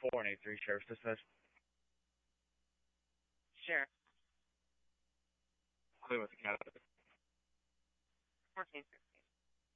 483 Sheriff's Dispatch. Sheriff. Clear with the cat. 1416.